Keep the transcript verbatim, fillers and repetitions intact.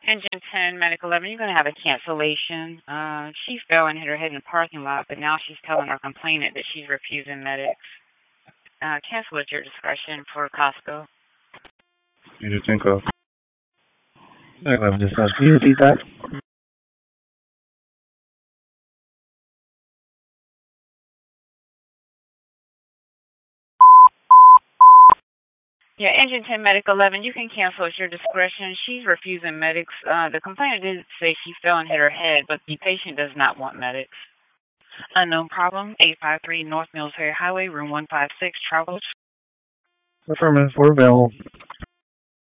Engine ten, Medic eleven, you're going to have a cancellation. Uh, she fell and hit her head in the parking lot, but now she's telling her complainant that she's refusing medics. Uh, cancel at your discretion for Costco. Engine ten, call. Medic eleven, dispatch. Can you repeat that? Yeah, Engine ten, Medic eleven, you can cancel at your discretion. She's refusing medics. Uh, the complainant did say she fell and hit her head, but the patient does not want medics. Unknown problem, eight five three North Military Highway, room one five six, travel. Affirmative, we're available.